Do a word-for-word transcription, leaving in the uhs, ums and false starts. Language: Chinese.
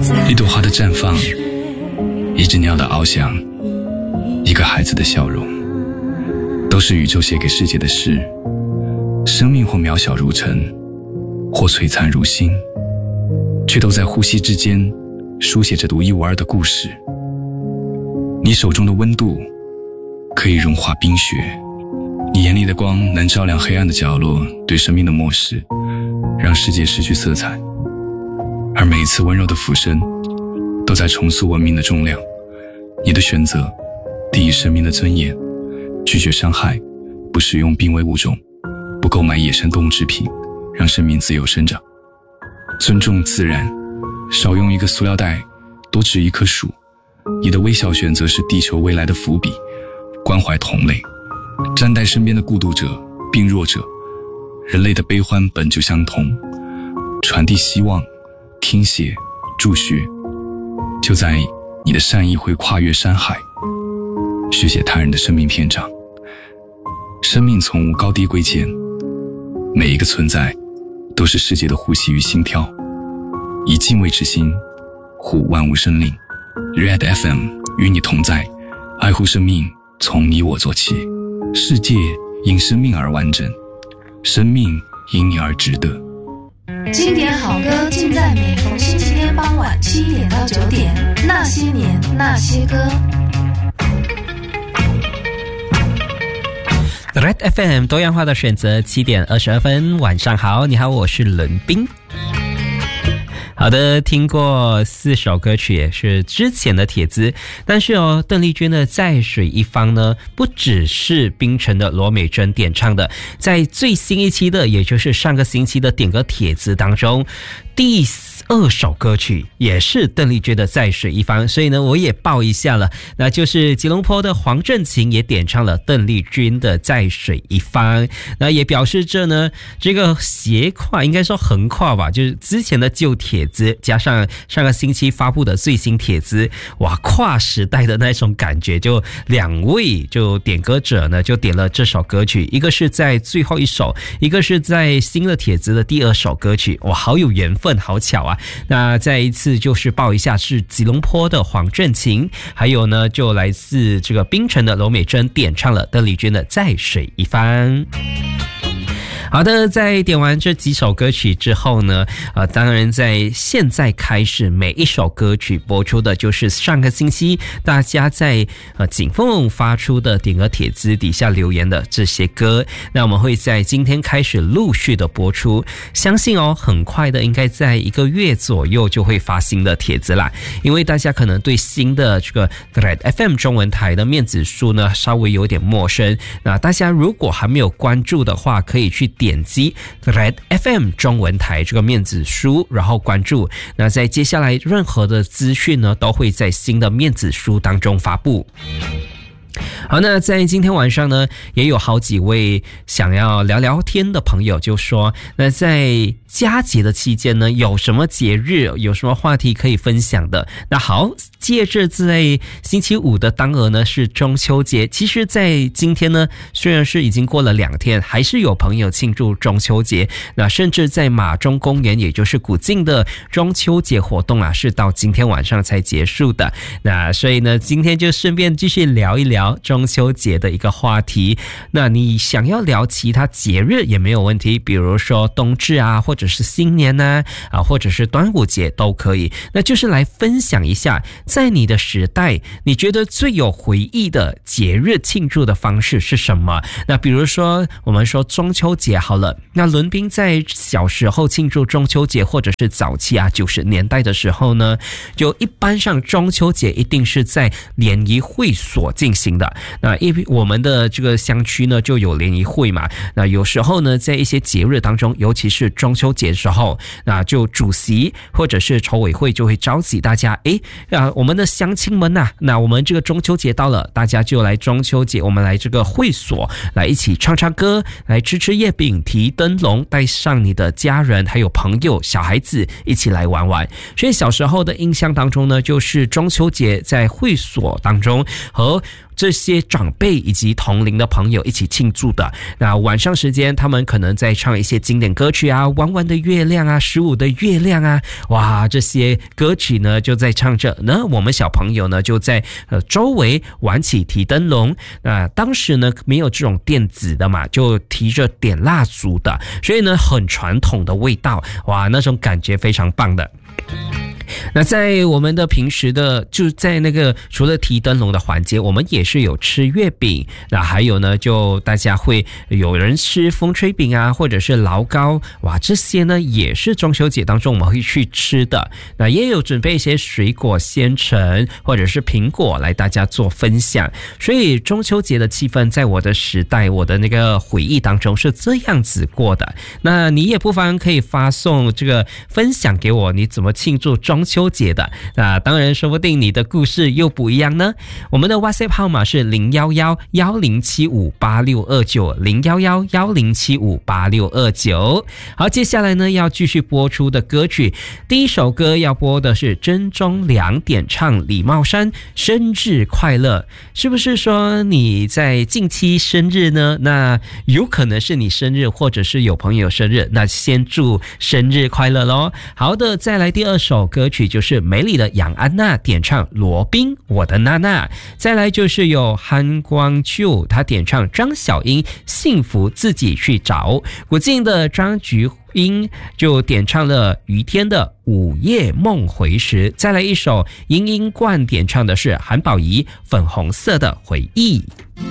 一朵花的绽放，一只鸟的翱翔，一个孩子的笑容，都是宇宙写给世界的诗。生命或渺小如尘，或璀璨如星，却都在呼吸之间书写着独一无二的故事。你手中的温度可以融化冰雪，你眼里的光能照亮黑暗的角落，对生命的漠视让世界失去色彩。而每一次温柔的俯身都在重塑文明的重量。你的选择第一生命的尊严，拒绝伤害，不使用濒危物种，不购买野生动物制品，让生命自由生长。尊重自然，少用一个塑料袋，多植一棵树。你的微小选择是地球未来的伏笔。关怀同类，站在身边的孤独者、病弱者，人类的悲欢本就相同。传递希望，听写，助学，就在你的善意会跨越山海，续写他人的生命篇章。生命从无高低贵贱，每一个存在都是世界的呼吸与心跳。以敬畏之心护万物生灵。 Red F M 与你同在，爱护生命从你我做起。世界因生命而完整，生命因你而值得。 经典好歌尽在每逢星期天傍晚七点到九点，那些年那些歌。 Red F M 多样化的选择，七点二十二分，晚上好，你好，我是伦斌。好的，听过四首歌曲也是之前的帖子，但是哦，邓丽君的在水一方呢，不只是槟城的罗美珍点唱的，在最新一期的，也就是上个星期的点歌帖子当中，第二首歌曲也是邓丽君的在水一方，所以呢我也报一下了，那就是吉隆坡的黄振琴也点唱了邓丽君的在水一方。那也表示着呢，这个斜跨应该说横跨吧，就是之前的旧帖子加上上个星期发布的最新帖子，哇，跨时代的那种感觉，就两位就点歌者呢就点了这首歌曲，一个是在最后一首，一个是在新的帖子的第二首歌曲，哇，好有缘分，好巧啊。那再一次就是报一下，是吉隆坡的黄振琴，还有呢就来自这个槟城的罗美珍点唱了邓丽君的在水一方。好的，在点完这几首歌曲之后呢，呃，当然在现在开始，每一首歌曲播出的就是上个星期大家在呃锦凤发出的点歌帖子底下留言的这些歌，那我们会在今天开始陆续的播出，相信哦，很快的应该在一个月左右就会发新的帖子啦，因为大家可能对新的这个 Red F M 中文台的面子书呢稍微有点陌生，那大家如果还没有关注的话，可以去点击 Red F M 中文台这个面子书，然后关注，那在接下来任何的资讯呢都会在新的面子书当中发布。好，那在今天晚上呢，也有好几位想要聊聊天的朋友就说，那在佳节的期间呢，有什么节日，有什么话题可以分享的。那好，借着在星期五的当儿呢是中秋节，其实在今天呢，虽然是已经过了两天，还是有朋友庆祝中秋节，那甚至在马中公园，也就是古晋的中秋节活动啊，是到今天晚上才结束的。那所以呢，今天就顺便继续聊一聊中秋节的一个话题。那你想要聊其他节日也没有问题，比如说冬至啊，或者是新年呢、啊，啊，或者是端午节都可以。那就是来分享一下，在你的时代，你觉得最有回忆的节日庆祝的方式是什么？那比如说，我们说中秋节好了，那伦斌在小时候庆祝中秋节，或者是早期啊九十年代的时候呢，就一般上中秋节一定是在联谊会所进行的。那因为我们的这个乡区呢就有联谊会嘛，那有时候呢在一些节日当中，尤其是中秋节的时候，那就主席或者是筹委会就会召集大家，诶啊，我们的乡亲们呐、啊，那我们这个中秋节到了，大家就来中秋节，我们来这个会所来一起唱唱歌，来吃吃月饼，提灯笼，带上你的家人还有朋友小孩子一起来玩玩。所以小时候的印象当中呢，就是中秋节在会所当中和这些些长辈以及同龄的朋友一起庆祝的。那晚上时间他们可能在唱一些经典歌曲啊，弯弯的月亮啊，十五的月亮啊，哇，这些歌曲呢就在唱着，那我们小朋友呢就在呃周围玩起提灯笼。那当时呢没有这种电子的嘛，就提着点蜡烛的，所以呢很传统的味道，哇，那种感觉非常棒的。那在我们的平时的就在那个除了提灯笼的环节，我们也是有吃月饼，那还有呢就大家会有人吃风吹饼啊，或者是醪糕，哇，这些呢也是中秋节当中我们会去吃的。那也有准备一些水果鲜橙或者是苹果来大家做分享，所以中秋节的气氛在我的时代我的那个回忆当中是这样子过的。那你也不妨可以发送这个分享给我，你怎么庆祝中秋节的，那当然说不定你的故事又不一样呢。我们的 WhatsApp 号码是零一一一零七五八六二九 零一一一零七五八六二九。好，接下来呢要继续播出的歌曲，第一首歌要播的是甄忠良点唱李茂山生日快乐。是不是说你在近期生日呢？那有可能是你生日，或者是有朋友生日，那先祝生日快乐咯。好的，再来第二首歌曲就是美丽的杨安娜点唱罗宾我的娜娜，再来就是有韩光秋他点唱张小英幸福自己去找，古晋的张菊英就点唱了于天的午夜梦回时，再来一首殷殷冠点唱的是韩宝仪粉红色的回忆。